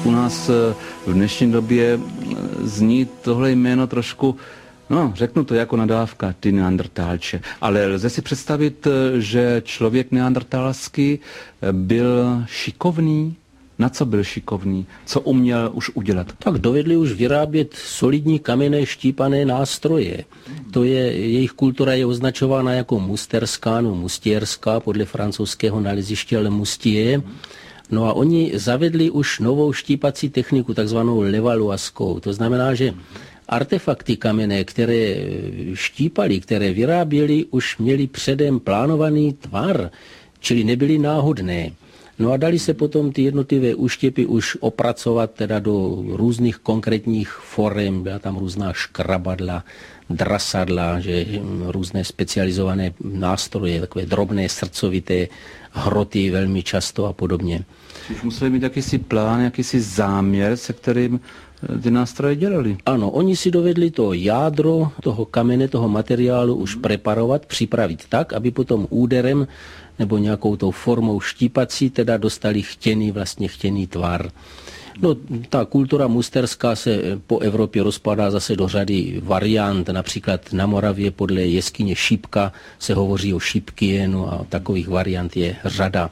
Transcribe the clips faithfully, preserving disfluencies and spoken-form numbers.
u nás v dnešní době zní tohle jméno trošku, no, řeknu to jako nadávka, ty neandrtálče. Ale lze si představit, že člověk neandrtálský byl šikovný. Na co byl šikovný? Co uměl už udělat? Tak dovedli už vyrábět solidní kamenné štípané nástroje. To je, jejich kultura je označována jako musterská, no mustěrská, podle francouzského naleziště Le Mustier. No a oni zavedli už novou štípací techniku, takzvanou levalloiskou. To znamená, že artefakty kamenné, které štípali, které vyráběli, už měli předem plánovaný tvar, čili nebyly náhodné. No a dali se potom ty jednotlivé úštěpy už opracovat teda do různých konkrétních forem, byla tam různá škrabadla, drasadla, že různé specializované nástroje, takové drobné srdcovité hroty velmi často a podobně. Už museli mít jakýsi plán, jakýsi záměr, se kterým ty nástroje dělali. Ano, oni si dovedli to jádro toho kamene, toho materiálu už preparovat, připravit tak, aby potom úderem nebo nějakou tou formou štípací teda dostali chtěný, vlastně chtěný tvar. No, ta kultura musterská se po Evropě rozpadá zase do řady variant, například na Moravě podle jeskyně Šípka se hovoří o šípkienu a takových variant je řada.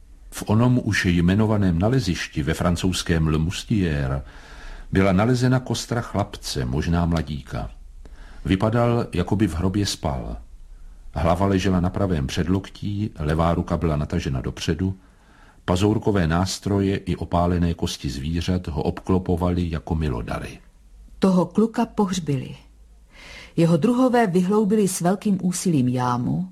V onom už jmenovaném nalezišti ve francouzském Le Mustier byla nalezena kostra chlapce, možná mladíka. Vypadal, jako by v hrobě spal. Hlava ležela na pravém předloktí, levá ruka byla natažena dopředu, pazourkové nástroje i opálené kosti zvířat ho obklopovaly jako milodary. Toho kluka pohřbili. Jeho druhové vyhloubili s velkým úsilím jámu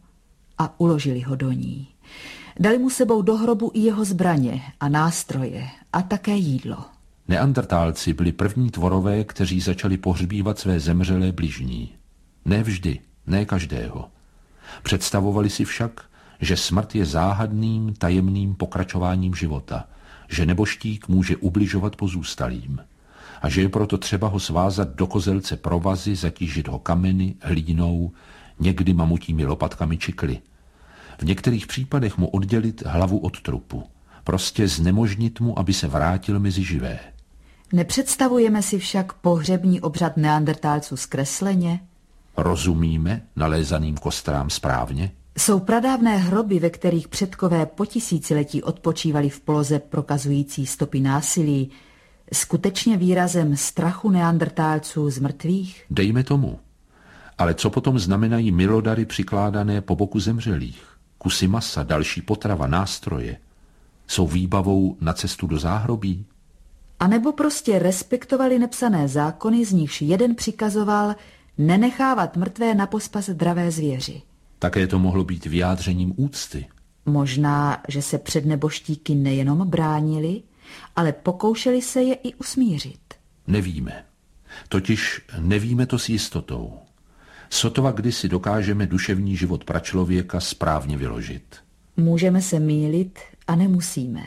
a uložili ho do ní. Dali mu sebou do hrobu i jeho zbraně a nástroje a také jídlo. Neandrtálci byli první tvorové, kteří začali pohřbívat své zemřelé bližní. Ne vždy, ne každého. Představovali si však, že smrt je záhadným, tajemným pokračováním života, že neboštík může ubližovat pozůstalým a že je proto třeba ho svázat do kozelce provazy, zatížit ho kameny, hlínou, někdy mamutími lopatkami či kly. V některých případech mu oddělit hlavu od trupu, prostě znemožnit mu, aby se vrátil mezi živé. Nepředstavujeme si však pohřební obřad neandrtálců zkresleně? Rozumíme nalézaným kostrám správně? Jsou pradávné hroby, ve kterých předkové po tisíciletí odpočívali v poloze prokazující stopy násilí, skutečně výrazem strachu neandrtálců z mrtvých? Dejme tomu. Ale co potom znamenají milodary přikládané po boku zemřelých? Kusy masa, další potrava, nástroje. Jsou výbavou na cestu do záhrobí? A nebo prostě respektovali nepsané zákony, z nichž jeden přikazoval nenechávat mrtvé na pospas dravé zvěři. Také to mohlo být vyjádřením úcty. Možná, že se před neboštíky nejenom bránili, ale pokoušeli se je i usmířit. Nevíme. Totiž nevíme to s jistotou. Sotva kdysi dokážeme duševní život pračlověka správně vyložit. Můžeme se mýlit a nemusíme.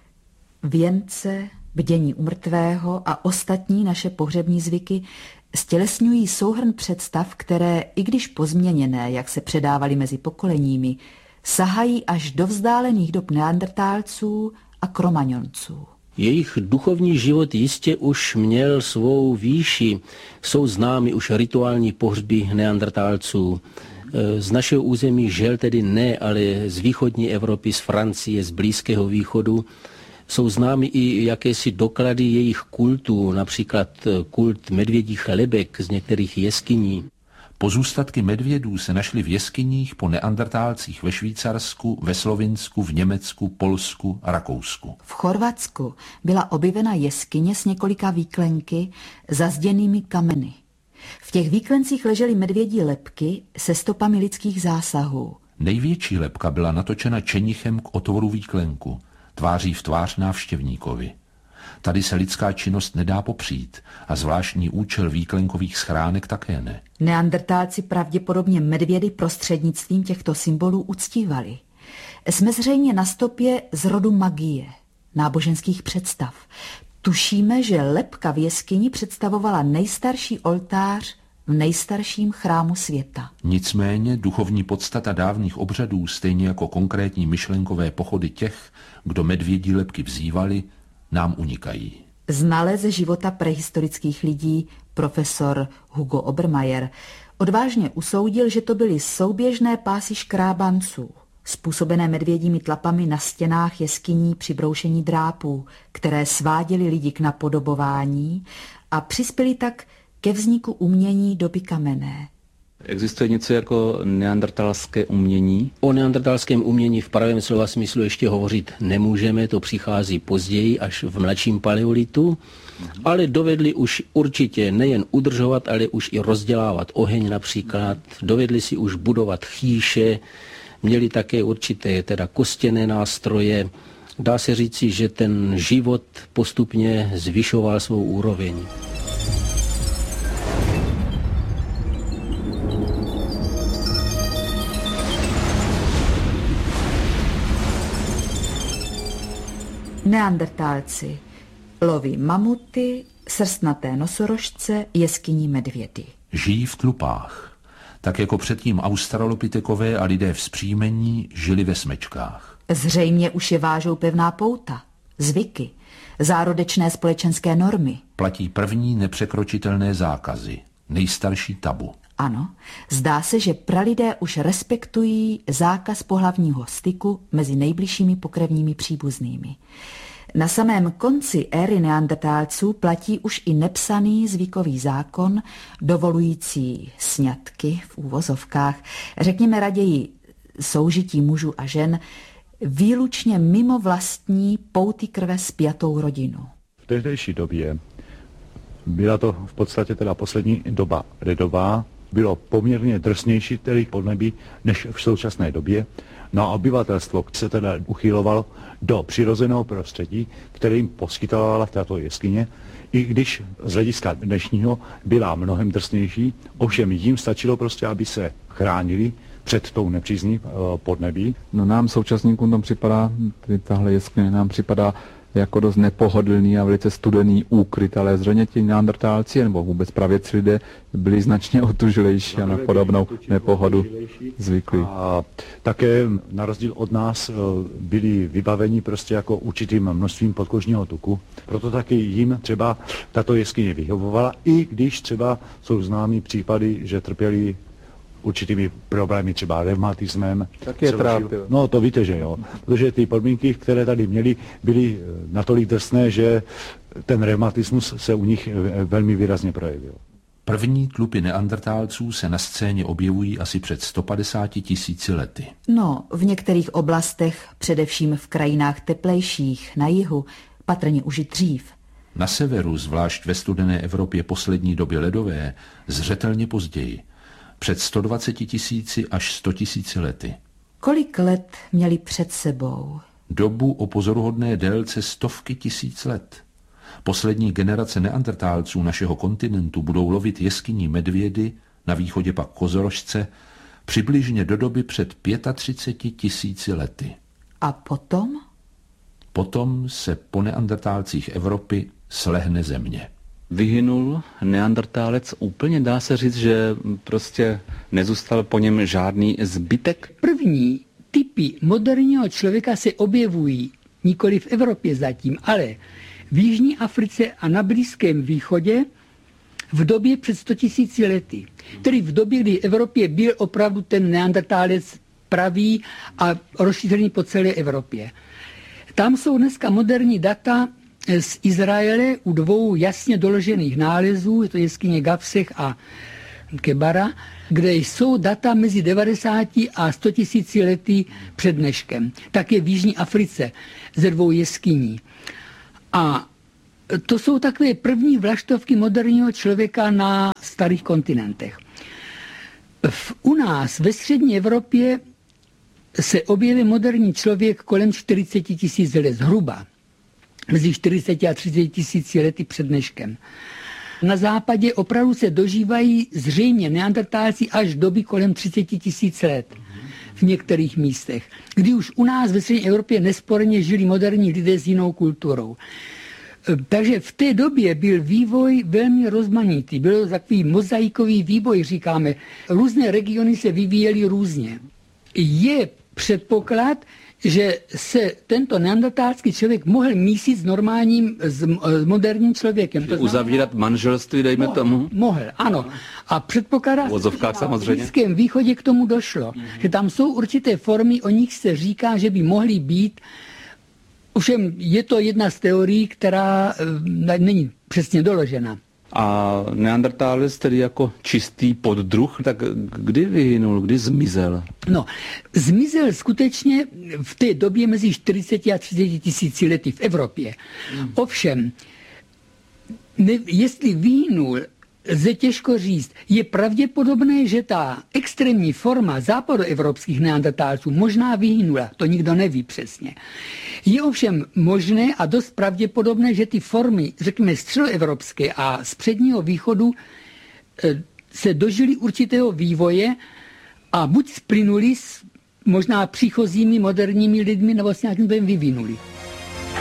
Věnce, bdění u mrtvého a ostatní naše pohřební zvyky stělesňují souhrn představ, které, i když pozměněné, jak se předávaly mezi pokoleními, sahají až do vzdálených dob neandrtálců a kromaňonců. Jejich duchovní život jistě už měl svou výši. Jsou známy už rituální pohřby neandrtálců. Z našeho území žel tedy ne, ale z východní Evropy, z Francie, z Blízkého východu. Jsou známy i jakési doklady jejich kultů, například kult medvědích lebek z některých jeskyní. Pozůstatky medvědů se našly v jeskyních po neandrtálcích ve Švýcarsku, ve Slovinsku, v Německu, Polsku a Rakousku. V Chorvatsku byla objevena jeskyně s několika výklenky zazděnými kameny. V těch výklencích ležely medvědí lebky se stopami lidských zásahů. Největší lebka byla natočena čenichem k otvoru výklenku, tváří v tvář návštěvníkovi. Tady se lidská činnost nedá popřít a zvláštní účel výklenkových schránek také ne. Neandrtálci pravděpodobně medvědy prostřednictvím těchto symbolů uctívali. Jsme zřejmě na stopě z rodu magie, náboženských představ. Tušíme, že lebka v jeskyni představovala nejstarší oltář v nejstarším chrámu světa. Nicméně duchovní podstata dávných obřadů, stejně jako konkrétní myšlenkové pochody těch, kdo medvědí lebky vzývali, nám unikají. znalec života prehistorických lidí profesor Hugo Obermayer odvážně usoudil, že to byly souběžné pásy škrábanců, způsobené medvědími tlapami na stěnách jeskyní při broušení drápů, které sváděly lidi k napodobování a přispěly tak ke vzniku umění doby kamenné. Existuje něco jako neandertalské umění? O neandertalském umění v pravém slova smyslu ještě hovořit nemůžeme, to přichází později, až v mladším paleolitu, ale dovedli už určitě nejen udržovat, ale už i rozdělávat oheň například, dovedli si už budovat chýše, měli také určité teda kostěné nástroje. Dá se říci, že ten život postupně zvyšoval svou úroveň. Neandertálci loví mamuty, srstnaté nosorožce, jeskyní medvědy. Žijí v tlupách, tak jako předtím australopitekové a lidé vzpřímení žili ve smečkách. Zřejmě už je vážou pevná pouta, zvyky, zárodečné společenské normy. Platí první nepřekročitelné zákazy, nejstarší tabu. Ano, zdá se, že pralidé už respektují zákaz pohlavního styku mezi nejbližšími pokrevními příbuznými. Na samém konci éry neandertálců platí už i nepsaný zvykový zákon, dovolující sňatky v úvozovkách, řekněme raději soužití mužů a žen, výlučně mimo vlastní pouty krve spjatou rodinu. V tehdejší době byla to v podstatě teda poslední doba ledová, bylo poměrně drsnější tedy podnebí než v současné době. No a obyvatelstvo se teda uchylovalo do přirozeného prostředí, které jim poskytovala tato jeskyně, i když z hlediska dnešního byla mnohem drsnější, ovšem jim stačilo prostě, aby se chránili před tou nepřízní podnebí. No nám současníkům tam připadá, tahle jeskyně nám připadá jako dost nepohodlný a velice studený úkryt, ale zřejmě ti neandertálci nebo vůbec pravěci lidé byli značně otužilejší a na podobnou nepohodu zvyklí. A také na rozdíl od nás byli vybaveni prostě jako určitým množstvím podkožního tuku. Proto taky jim třeba tato jeskyně vyhovovala, i když třeba jsou známí případy, že trpěli určitými problémy, třeba revmatismem. Tak je trápil. No to víte, že jo. Protože ty podmínky, které tady měli, byly natolik drsné, že ten revmatismus se u nich velmi výrazně projevil. První tlupy neandertálců se na scéně objevují asi před sto padesáti tisíci lety. No, v některých oblastech, především v krajinách teplejších, na jihu, patrně už i dřív. Na severu, zvlášť ve studené Evropě poslední době ledové, zřetelně později. Před sto dvaceti tisíci až sto tisíci lety. Kolik let měli před sebou? Dobu o pozoruhodné délce stovky tisíc let. Poslední generace neandertálců našeho kontinentu budou lovit jeskyní medvědy, na východě pak kozorožce, přibližně do doby před třiceti pěti tisíci lety. A potom? Potom se po neandertálcích Evropy slehne země. Vyhynul neandertálec úplně, dá se říct, že prostě nezůstal po něm žádný zbytek? První typy moderního člověka se objevují nikoli v Evropě zatím, ale v Jižní Africe a na Blízkém východě v době před sto tisíci lety. Tedy v době, kdy v Evropě byl opravdu ten neandertálec pravý a rozšířený po celé Evropě. Tam jsou dneska moderní data z Izraele u dvou jasně doložených nálezů, je to jeskyně Gavsech a Kebara, kde jsou data mezi devadesáti a sto tisíci lety před dneškem. Také v Jižní Africe ze dvou jeskyní. A to jsou takové první vlaštovky moderního člověka na starých kontinentech. V, u nás ve střední Evropě se objevil moderní člověk kolem čtyřicet tisíc let zhruba. Mezi čtyřiceti a třiceti tisíci lety před dneškem. Na západě opravdu se dožívají zřejmě neandertálci až doby kolem třiceti tisíc let v některých místech, kdy už u nás ve střední Evropě nesporně žili moderní lidé s jinou kulturou. Takže v té době byl vývoj velmi rozmanitý, byl to takový mozaikový vývoj, říkáme. Různé regiony se vyvíjely různě. Je předpoklad, že se tento neandertálský člověk mohl mísit s normálním, s, s moderním člověkem. To uzavírat manželství, dejme mohl, tomu? Mohl, ano. A předpokládá se, že na Blízkém východě k tomu došlo. Mm. Že tam jsou určité formy, o nich se říká, že by mohly být. Ovšem je to jedna z teorií, která e, není přesně doložena. A neandertálec tedy jako čistý poddruh, tak kdy vyhynul, kdy zmizel? No, zmizel skutečně v té době mezi čtyřiceti a třiceti tisíci lety v Evropě. Hmm. Ovšem, ne, jestli vyhynul, lze těžko říct. Je pravděpodobné, že ta extrémní forma západoevropských neandertálců možná vyhynula, to nikdo neví přesně. Je ovšem možné a dost pravděpodobné, že ty formy, řekněme středoevropské a z předního východu se dožily určitého vývoje a buď splynuli s možná příchozími moderními lidmi, nebo s nějakým vyvinuli.